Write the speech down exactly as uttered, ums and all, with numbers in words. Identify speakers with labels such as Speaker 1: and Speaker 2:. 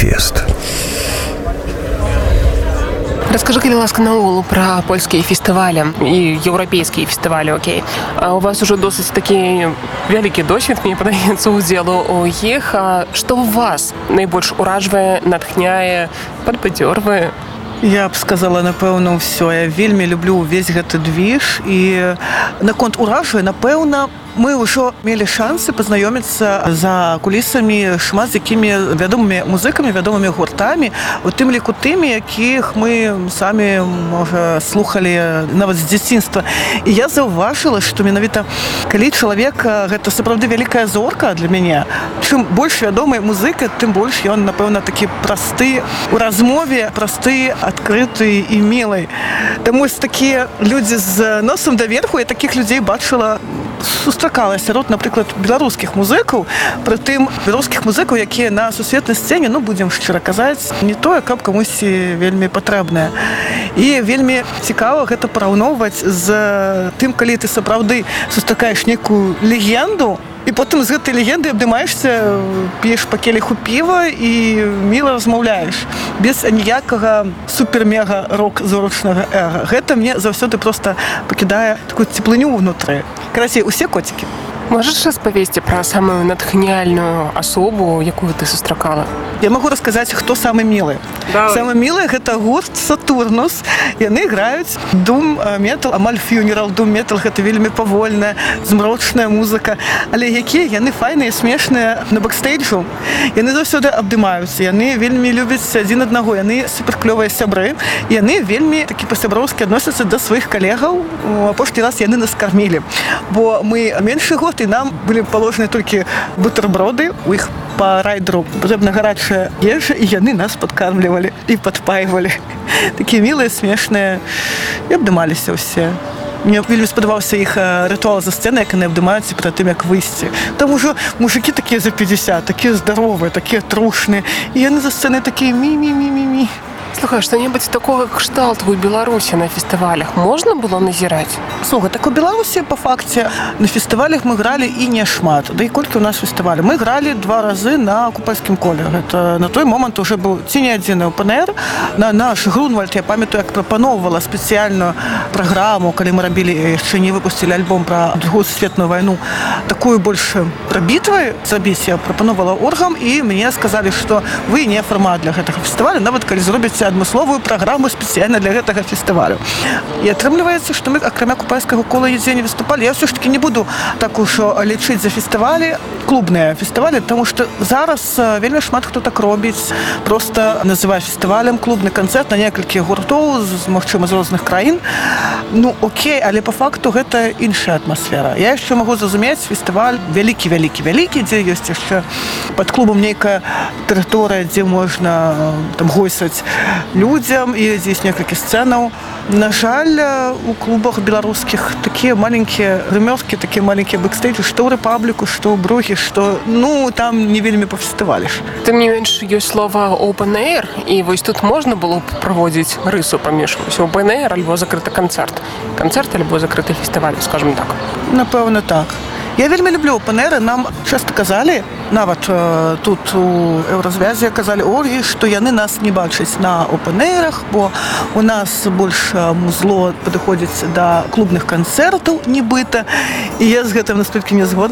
Speaker 1: фест.
Speaker 2: Расскажи, калі ласка, наогул пра польскія фестывалі і еўрапейскія фестывалі, окей. А у вас ужо досыць такі вялікі досвед, мне падаецца, удзелу ў іх. А што вас найбольш уражвае, натхняе, падбадзёрвае?
Speaker 3: Я б сказала, напэўна, ўсё. Я вельмі люблю ўвесь гэты движ. І наконт уражвае, напэўна, мы ўжо мелі шансы пазнаёміцца за кулісамі шмат з якімі вядомымі музыкамі, вядомымі гуртамі, у тым ліку тымі, якіх мы самі, можа, слухалі нават з дзяцінства. І я заўважыла, што менавіта калі чалавек гэта сапраўды вялікая зорка для мяне, чым больш вядомы музыка, тым больш ён, напэўна, такі просты у размове, просты, адкрыты і мілы. Таму ось такія людзі з носам даверху, я такіх людзей бачыла, сустракала сярод, напрыклад, беларускіх музыкаў, прытым беларускіх музыкаў, якія на сусветнай сцэне, ну, будзем шчыра казаць, не тое, каб камусьці вельмі патрэбнае. І вельмі цікава гэта параўноўваць з тым, калі ты сапраўды сустракаеш некую легенду, і потым з гэтай легендай абдымаешся, п'еш па келіху піва і міла размаўляеш. Без аніякага супер-мега-рок-зорачнага эга. Гэта мне заўсёды проста пакідае такую цеплыню ўнутры. Карацей, усе коцікі.
Speaker 2: Можаш распавесці пра самую натхняльную асобу, якую ты сустракала?
Speaker 3: Я магу расказаць, хто самы мілы.
Speaker 2: Давай.
Speaker 3: Самы мілы гэта гурт Сатурнус. Яны граюць дум-метал, амаль фьюнерал. Дум-метал гэта вельмі павольная, змрочная музыка. Але якія яны файныя, смешныя на бэкстейджу. Яны заўсёды абдымаюцца. Яны вельмі любяць адзін аднаго. Яны суперклёвыя сябры. Яны вельмі такі па-сяброўскі адносяцца да сваіх калегаў. Апошні раз яны нас кармілі. Бо мы меншы год, і нам былі паложаны толькі бутэрброды. У іх па райдеру патрэбна гарачая ежа, і яны нас падкармлівалі і падпайвалі. Такія мілыя, смешныя. І абдымаліся ўсе. Мне вельмі спадабаўся іх рытуал за сцэнай, як яны абдымаюцца перад тым, як выйсці. Там ужо мужыкі такія за пятьдесят, такія здаровыя, такія трушныя. І яны за сцэнай такія мі-мі-мі-мі-мі.
Speaker 2: Слухай, што-небудзь такога кшталту ў Беларусі на фестывалях можна было назіраць?
Speaker 3: Слухай, так у Беларусі, па факце, на фестывалях мы гралі і не шмат. Да і колькі у нас фестывалі? Мы гралі два разы на купальскім коле. Гэта на той момант уже быў ці не адзін ОПНР. На наш Грунвальд, я памятаю, як прапаноўвала спецыяльную праграму, калі мы рабілі, яшчэ не выпусцілі альбом пра Другую сусветную вайну, такую больш пра бітвы зрабіць, я прапаноўвала оргам, і мне сказалі, што вы не фармат для гэтага фестываля, нават калі зробіце адмысловую праграму спецыяльна для гэтага фестывалю. І атрымліваецца, што мы, акрамя купальскага кола, нідзе не выступалі. Я ўсё ж такі не буду так ужо лічыць за фестывалі, клубныя фестывалі, таму што зараз вельмі шмат хто так робіць, проста называе фестывалем клубны канцэрт на некалькі гуртоў, магчыма, з розных краін. Ну, окей, але па факту гэта іншая атмасфера. Я яшчэ магу зразумець фестываль вялікі-вялікі-вялікі, дзе ёсць яшчэ пад клубам нейкая тэрыторыя, дзе можна там гойсаць людзям, і здесь некалькі сцэнаў. На жаль, у клубах беларускіх такія маленькія рымёркі, такія маленькія бэкстейджы, што ў Рэпабліку, што ў Бругі, што, ну, там не вельмі пафестываліш.
Speaker 2: Тым не менш, ёсць слова open air, і вось тут можна было б праводзіць рысу паміж open air альбо закрыты канцэрт. Канцэрт альбо закрыты фестываль, скажем так.
Speaker 3: Напэўна, так. Я вельмі люблю опен-эйры. Нам часта казалі, нават э, тут у Еўразвязе казалі Ольгі, што яны нас не бачаць на опен-эйрах, бо у нас больш музло падыходзіць да клубных канцэртаў, нібыта. І я з гэтым настолькі не згодна.